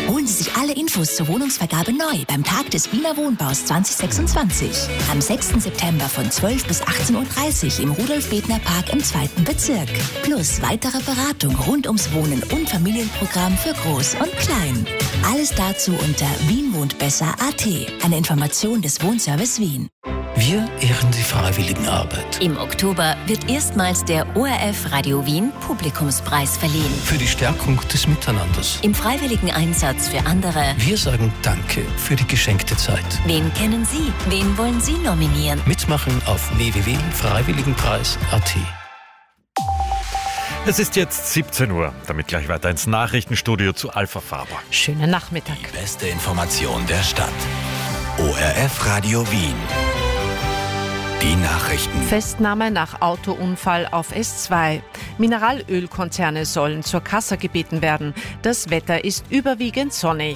Holen Sie sich alle Infos zur Wohnungsvergabe neu beim Tag des Wiener Wohnbaus 2026. Am 6. September von 12 bis 18.30 Uhr im Rudolf-Bedner-Park im 2. Bezirk. Plus weitere Beratung rund ums Wohnen und Familienprogramm für Groß und Klein. Alles dazu unter wienwohntbesser.at. Eine Information des Wohnservice Wien. Wir ehren die Freiwilligenarbeit. Im Oktober wird erstmals der ORF Radio Wien Publikumspreis verliehen. Für die Stärkung des Miteinanders. Im freiwilligen Einsatz für andere. Wir sagen Danke für die geschenkte Zeit. Wen kennen Sie? Wen wollen Sie nominieren? Mitmachen auf www.freiwilligenpreis.at. Es ist jetzt 17 Uhr, damit gleich weiter ins Nachrichtenstudio zu Alpha Faber. Schönen Nachmittag. Die beste Information der Stadt. ORF Radio Wien. Die Nachrichten. Festnahme nach Autounfall auf S2. Mineralölkonzerne sollen zur Kasse gebeten werden. Das Wetter ist überwiegend sonnig.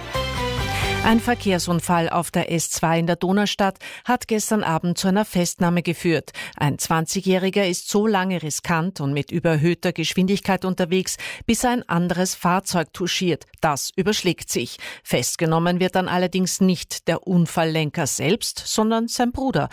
Ein Verkehrsunfall auf der S2 in der Donaustadt hat gestern Abend zu einer Festnahme geführt. Ein 20-Jähriger ist so lange riskant und mit überhöhter Geschwindigkeit unterwegs, bis er ein anderes Fahrzeug touchiert. Das überschlägt sich. Festgenommen wird dann allerdings nicht der Unfalllenker selbst, sondern sein Bruder.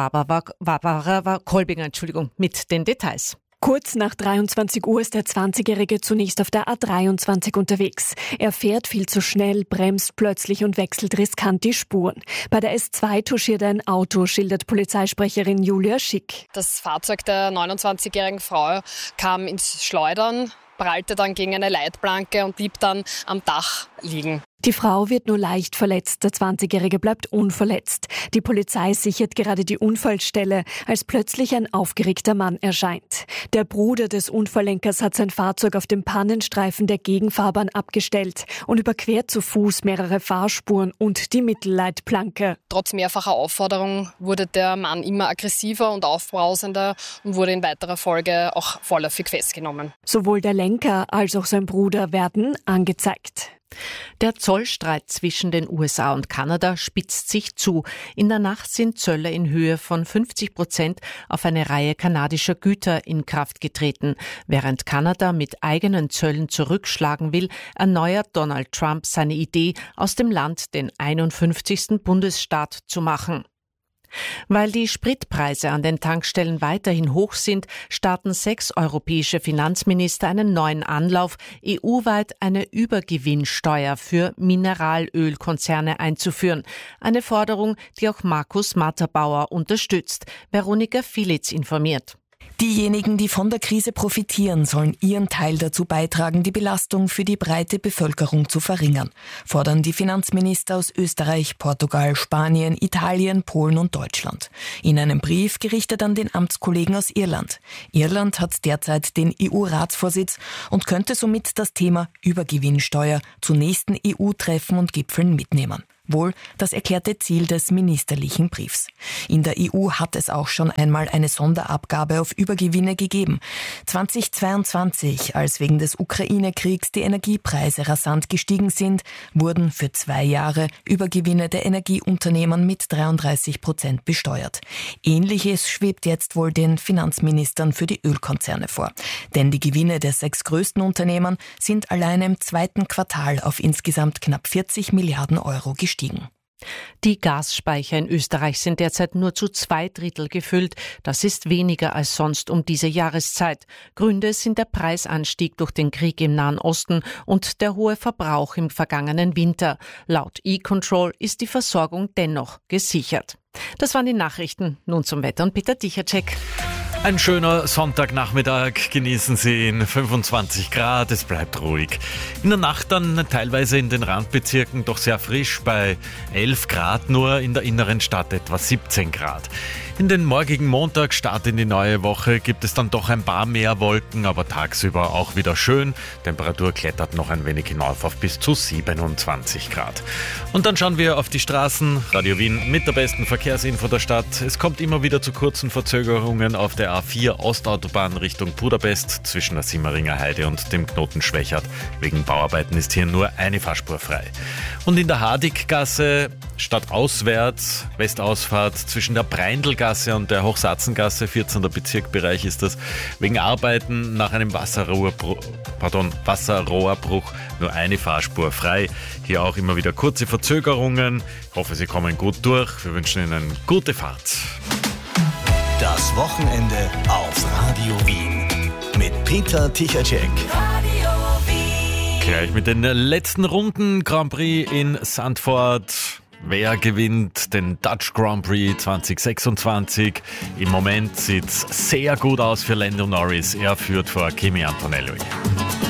Barbara Kolbinger, mit den Details. Kurz nach 23 Uhr ist der 20-Jährige zunächst auf der A23 unterwegs. Er fährt viel zu schnell, bremst plötzlich und wechselt riskant die Spuren. Bei der S2 touchiert ein Auto, schildert Polizeisprecherin Julia Schick. Das Fahrzeug der 29-jährigen Frau kam ins Schleudern, prallte dann gegen eine Leitplanke und blieb dann am Dach liegen. Die Frau wird nur leicht verletzt, der 20-Jährige bleibt unverletzt. Die Polizei sichert gerade die Unfallstelle, als plötzlich ein aufgeregter Mann erscheint. Der Bruder des Unfalllenkers hat sein Fahrzeug auf dem Pannenstreifen der Gegenfahrbahn abgestellt und überquert zu Fuß mehrere Fahrspuren und die Mittelleitplanke. Trotz mehrfacher Aufforderung wurde der Mann immer aggressiver und aufbrausender und wurde in weiterer Folge auch vorläufig festgenommen. Sowohl der Lenker als auch sein Bruder werden angezeigt. Der Zollstreit zwischen den USA und Kanada spitzt sich zu. In der Nacht sind Zölle in Höhe von 50% auf eine Reihe kanadischer Güter in Kraft getreten. Während Kanada mit eigenen Zöllen zurückschlagen will, erneuert Donald Trump seine Idee, aus dem Land den 51. Bundesstaat zu machen. Weil die Spritpreise an den Tankstellen weiterhin hoch sind, starten 6 europäische Finanzminister einen neuen Anlauf, EU-weit eine Übergewinnsteuer für Mineralölkonzerne einzuführen. Eine Forderung, die auch Markus Matterbauer unterstützt. Veronika Filitz informiert. Diejenigen, die von der Krise profitieren, sollen ihren Teil dazu beitragen, die Belastung für die breite Bevölkerung zu verringern, fordern die Finanzminister aus Österreich, Portugal, Spanien, Italien, Polen und Deutschland. In einem Brief gerichtet an den Amtskollegen aus Irland. Irland hat derzeit den EU-Ratsvorsitz und könnte somit das Thema Übergewinnsteuer zu nächsten EU-Treffen und Gipfeln mitnehmen. Wohl das erklärte Ziel des ministerlichen Briefs. In der EU hat es auch schon einmal eine Sonderabgabe auf Übergewinne gegeben. 2022, als wegen des Ukraine-Kriegs die Energiepreise rasant gestiegen sind, wurden für 2 Jahre Übergewinne der Energieunternehmen mit 33% besteuert. Ähnliches schwebt jetzt wohl den Finanzministern für die Ölkonzerne vor. Denn die Gewinne der 6 größten Unternehmen sind allein im 2. Quartal auf insgesamt knapp 40 Milliarden Euro gestiegen. Die Gasspeicher in Österreich sind derzeit nur zu 2/3 gefüllt. Das ist weniger als sonst um diese Jahreszeit. Gründe sind der Preisanstieg durch den Krieg im Nahen Osten und der hohe Verbrauch im vergangenen Winter. Laut E-Control ist die Versorgung dennoch gesichert. Das waren die Nachrichten. Nun zum Wetter und Peter Dichacek. Ein schöner Sonntagnachmittag, genießen Sie ihn, 25 Grad, es bleibt ruhig. In der Nacht dann teilweise in den Randbezirken doch sehr frisch, bei 11 Grad nur, in der inneren Stadt etwa 17 Grad. In den morgigen Montag, Start in die neue Woche, gibt es dann doch ein paar mehr Wolken, aber tagsüber auch wieder schön. Temperatur klettert noch ein wenig hinauf auf bis zu 27 Grad. Und dann schauen wir auf die Straßen. Radio Wien mit der besten Verkehrsinfo der Stadt. Es kommt immer wieder zu kurzen Verzögerungen auf der A4 Ostautobahn Richtung Budapest zwischen der Simmeringer Heide und dem Knoten Schwächert. Wegen Bauarbeiten ist hier nur eine Fahrspur frei. Und in der Hardiggasse stadtauswärts, Westausfahrt zwischen der Breindelgasse und der Hochsatzengasse, 14. Bezirkbereich ist das, wegen Arbeiten nach einem Wasserrohrbruch nur eine Fahrspur frei. Hier auch immer wieder kurze Verzögerungen. Ich hoffe, Sie kommen gut durch. Wir wünschen Ihnen gute Fahrt. Das Wochenende auf Radio Wien mit Peter Tichatschek. Gleich mit den letzten Runden Grand Prix in Zandvoort. Wer gewinnt den Dutch Grand Prix 2026? Im Moment sieht es sehr gut aus für Lando Norris. Er führt vor Kimi Antonelli.